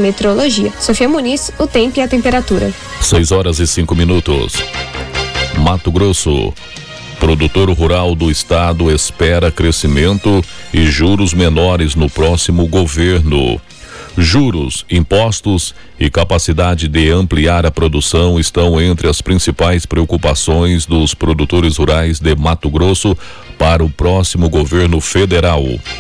Meteorologia. Sofia Muniz, o tempo e a temperatura. 6:05. Mato Grosso. Produtor rural do estado espera crescimento e juros menores no próximo governo. Juros, impostos e capacidade de ampliar a produção estão entre as principais preocupações dos produtores rurais de Mato Grosso para o próximo governo federal.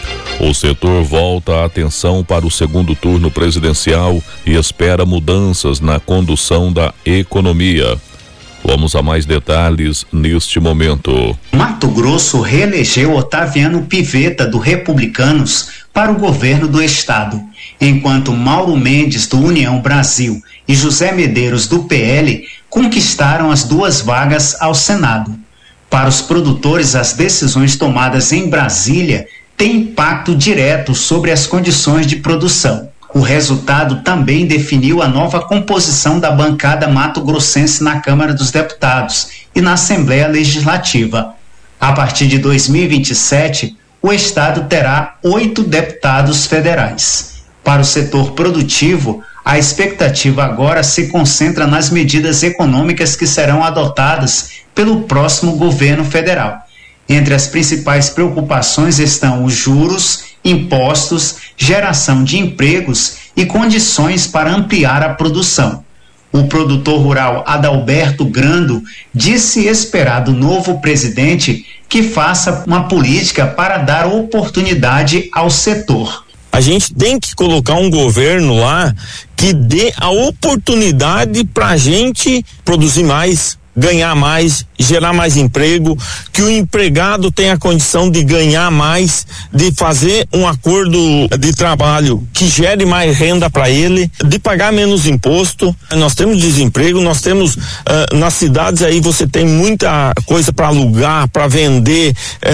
O setor volta a atenção para o segundo turno presidencial e espera mudanças na condução da economia. Vamos a mais detalhes neste momento. Mato Grosso reelegeu Otaviano Pivetta, do Republicanos, para o governo do estado, enquanto Mauro Mendes, do União Brasil, e José Medeiros, do PL, conquistaram as 2 vagas ao Senado. Para os produtores, as decisões tomadas em Brasília têm impacto direto sobre as condições de produção. O resultado também definiu a nova composição da bancada mato-grossense na Câmara dos Deputados e na Assembleia Legislativa. A partir de 2027, o estado terá 8 deputados federais. Para o setor produtivo, a expectativa agora se concentra nas medidas econômicas que serão adotadas pelo próximo governo federal. Entre as principais preocupações estão os juros, impostos, geração de empregos e condições para ampliar a produção. O produtor rural Adalberto Grando disse esperar do novo presidente que faça uma política para dar oportunidade ao setor. A gente tem que colocar um governo lá que dê a oportunidade para a gente produzir mais, ganhar mais, gerar mais emprego, que o empregado tenha a condição de ganhar mais, de fazer um acordo de trabalho que gere mais renda para ele, de pagar menos imposto. Nós temos desemprego, nós temos nas cidades aí você tem muita coisa para alugar, para vender,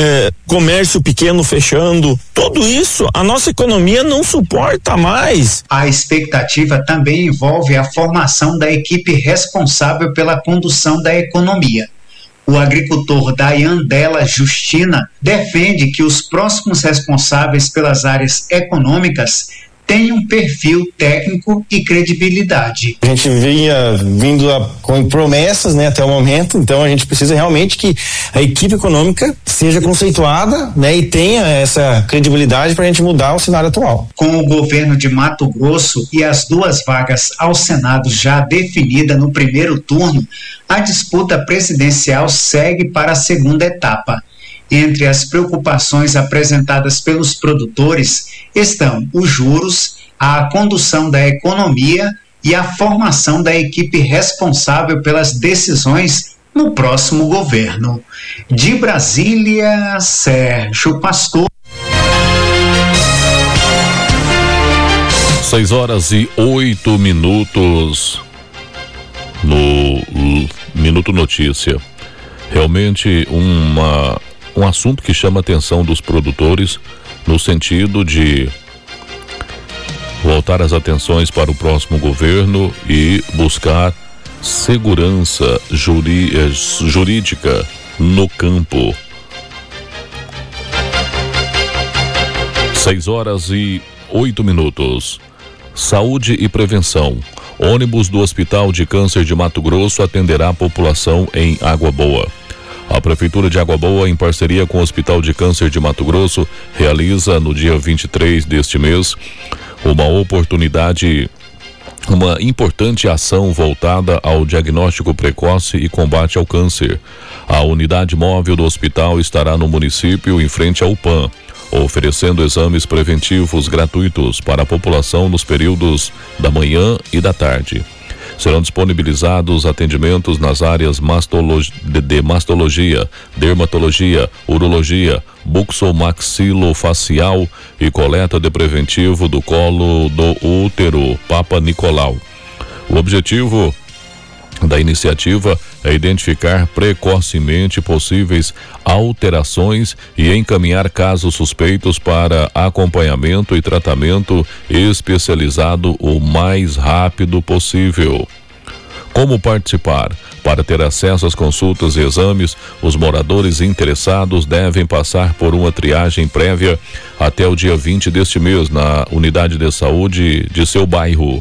comércio pequeno fechando. Tudo isso a nossa economia não suporta mais. A expectativa também envolve a formação da equipe responsável pela condução da economia. O agricultor Dayandela Justina defende que os próximos responsáveis pelas áreas econômicas tenham um perfil técnico e credibilidade. A gente vindo com promessas, né, até o momento, então a gente precisa realmente que a equipe econômica seja conceituada, né, e tenha essa credibilidade para a gente mudar o cenário atual. Com o governo de Mato Grosso e as 2 vagas ao Senado já definida no primeiro turno, a disputa presidencial segue para a segunda etapa. Entre as preocupações apresentadas pelos produtores estão os juros, a condução da economia e a formação da equipe responsável pelas decisões no próximo governo. De Brasília, Sérgio Pastor. 6:08 no Minuto Notícia. Realmente um assunto que chama a atenção dos produtores no sentido de voltar as atenções para o próximo governo e buscar segurança jurídica no campo. 6:08. Saúde e prevenção. Ônibus do Hospital de Câncer de Mato Grosso atenderá a população em Água Boa. A Prefeitura de Água Boa, em parceria com o Hospital de Câncer de Mato Grosso, realiza no dia 23 deste mês uma importante ação voltada ao diagnóstico precoce e combate ao câncer. A unidade móvel do hospital estará no município em frente ao PAN, oferecendo exames preventivos gratuitos para a população nos períodos da manhã e da tarde. Serão disponibilizados atendimentos nas áreas de mastologia, dermatologia, urologia, bucomaxilofacial e coleta de preventivo do colo do útero, Papa Nicolau. O objetivo da iniciativa é identificar precocemente possíveis alterações e encaminhar casos suspeitos para acompanhamento e tratamento especializado o mais rápido possível. Como participar? Para ter acesso às consultas e exames, os moradores interessados devem passar por uma triagem prévia até o dia 20 deste mês na unidade de saúde de seu bairro.